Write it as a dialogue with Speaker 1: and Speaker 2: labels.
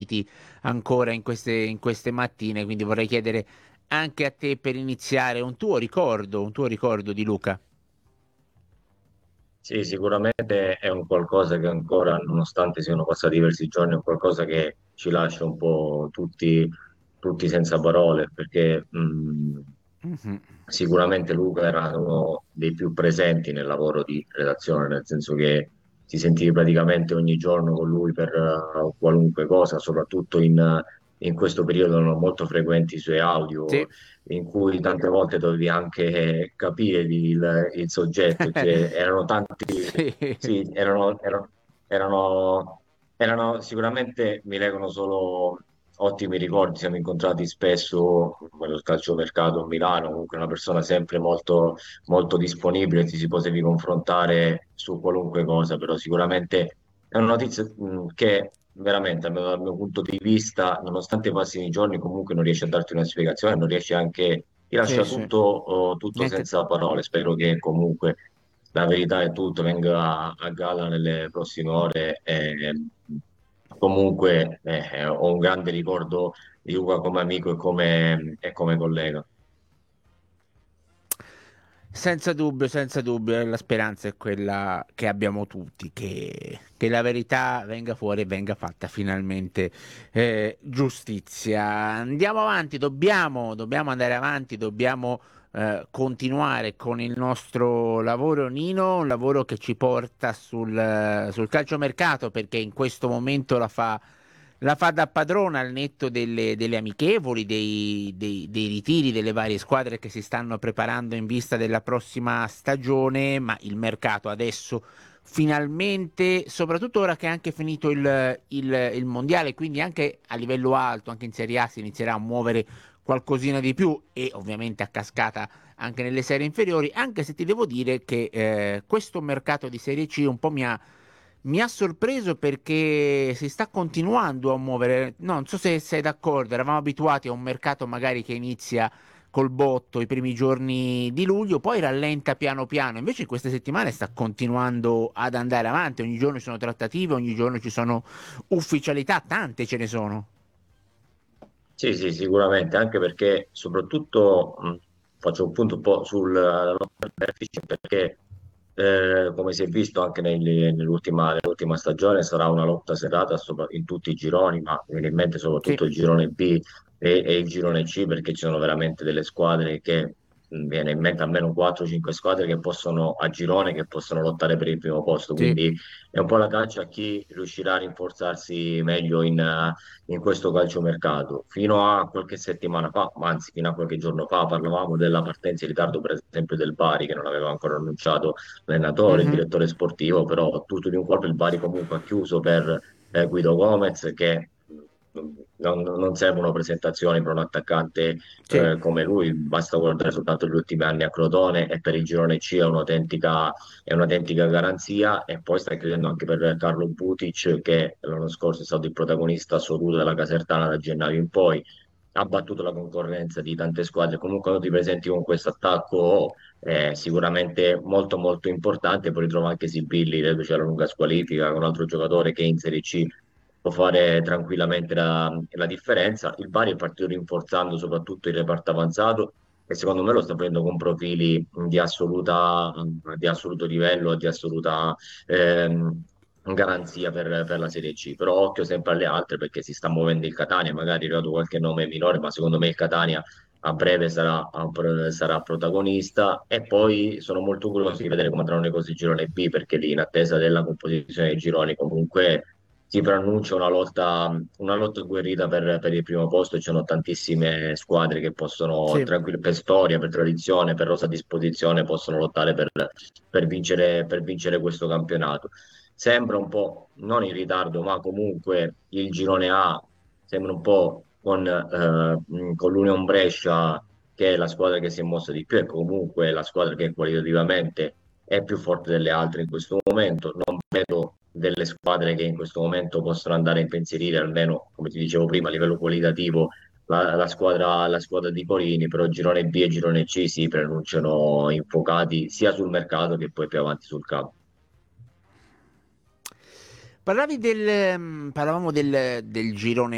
Speaker 1: partiti ancora in queste mattine, quindi vorrei chiedere anche a te per iniziare un tuo ricordo di Luca.
Speaker 2: Sì, sicuramente è un qualcosa che ancora, nonostante siano passati diversi giorni, è un qualcosa che ci lascia un po' tutti senza parole, perché
Speaker 1: Mhm.
Speaker 2: sicuramente Luca era uno dei più presenti nel lavoro di redazione, nel senso che ti sentivi praticamente ogni giorno con lui per qualunque cosa, soprattutto in questo periodo erano molto frequenti i suoi audio,
Speaker 1: Sì.
Speaker 2: in cui tante volte dovevi anche capire il soggetto, cioè erano tanti,
Speaker 1: Sì.
Speaker 2: sì, erano, sicuramente mi legano solo ottimi ricordi, siamo incontrati spesso nello calciomercato a Milano, comunque una persona sempre molto disponibile, ti si potevi confrontare su qualunque cosa, però sicuramente è una notizia che veramente, almeno dal mio punto di vista, nonostante passino i giorni, comunque non riesce a darti una spiegazione, non riesce anche, ti
Speaker 1: Sì,
Speaker 2: lascia
Speaker 1: sì.
Speaker 2: tutto
Speaker 1: Neanche...
Speaker 2: senza parole. Spero che comunque la verità è tutto, venga a galla nelle prossime ore. E comunque ho un grande ricordo di Luca come amico e come collega.
Speaker 1: Senza dubbio, la speranza è quella che abbiamo tutti, che la verità venga fuori e venga fatta finalmente giustizia. Andiamo avanti, dobbiamo andare avanti, dobbiamo continuare con il nostro lavoro, Nino, un lavoro che ci porta sul calciomercato, perché in questo momento la fa da padrona al netto delle amichevoli, dei ritiri delle varie squadre che si stanno preparando in vista della prossima stagione, ma il mercato adesso finalmente, soprattutto ora che è anche finito il mondiale, quindi anche a livello alto, anche in Serie A si inizierà a muovere qualcosina di più e ovviamente a cascata anche nelle serie inferiori, anche se ti devo dire che questo mercato di Serie C un po' mi ha sorpreso perché si sta continuando a muovere. No, non so se sei d'accordo, eravamo abituati a un mercato magari che inizia col botto i primi giorni di luglio, poi rallenta piano piano. Invece in queste settimane sta continuando ad andare avanti. Ogni giorno ci sono trattative, ogni giorno ci sono ufficialità, tante ce ne sono.
Speaker 2: Sì, sì, sicuramente, anche perché soprattutto faccio un punto un po' sulla lotta al vertice, perché come si è visto anche nell'ultima stagione sarà una lotta serrata in tutti i gironi, ma mi viene in mente
Speaker 1: Sì.
Speaker 2: soprattutto il girone B e il girone C, perché ci sono veramente delle squadre che viene in mente almeno 4-5 squadre che possono a girone che possono lottare per il primo posto,
Speaker 1: Sì.
Speaker 2: quindi è un po' la caccia a chi riuscirà a rinforzarsi meglio in questo calciomercato. Fino a qualche settimana fa, ma anzi fino a qualche giorno fa, parlavamo della partenza in ritardo, per esempio, del Bari, che non aveva ancora annunciato l'allenatore, il
Speaker 1: Mhm.
Speaker 2: direttore sportivo, però tutto di un colpo il Bari comunque ha chiuso per Guido Gomez, che non servono presentazioni per un attaccante
Speaker 1: Sì.
Speaker 2: come lui, basta guardare soltanto gli ultimi anni a Crotone e per il girone C è un'autentica garanzia e poi sta chiudendo anche per Carlo Butic che l'anno scorso è stato il protagonista assoluto della Casertana da gennaio in poi, ha battuto la concorrenza di tante squadre, comunque quando ti presenti con questo attacco è sicuramente molto importante, poi ritrova anche Sibilli, c'è la lunga squalifica con un altro giocatore che in Serie C può fare tranquillamente la differenza. Il Bari è partito rinforzando soprattutto il reparto avanzato e secondo me lo sta prendendo con profili di assoluto livello, di assoluta garanzia per la Serie C. Però occhio sempre alle altre perché si sta muovendo il Catania, magari è arrivato qualche nome minore, ma secondo me il Catania a breve sarà protagonista e poi sono molto curioso di vedere come andranno le cose in girone B perché lì in attesa della composizione dei gironi comunque si preannuncia una lotta agguerrita per il primo posto e ci sono tantissime squadre che possono,
Speaker 1: Sì.
Speaker 2: tranquillo, per storia, per tradizione, per rosa disposizione, possono lottare per vincere questo campionato. Sembra un po', non in ritardo, ma comunque il girone A sembra un po' con l'Union Brescia che è la squadra che si è mossa di più e comunque la squadra che qualitativamente è più forte delle altre in questo momento. Non vedo delle squadre che in questo momento possono andare a impensierire, almeno come ti dicevo prima, a livello qualitativo, la squadra di Porini, però girone B e girone C si preannunciano infuocati sia sul mercato che poi più avanti sul campo.
Speaker 1: Parlavamo del girone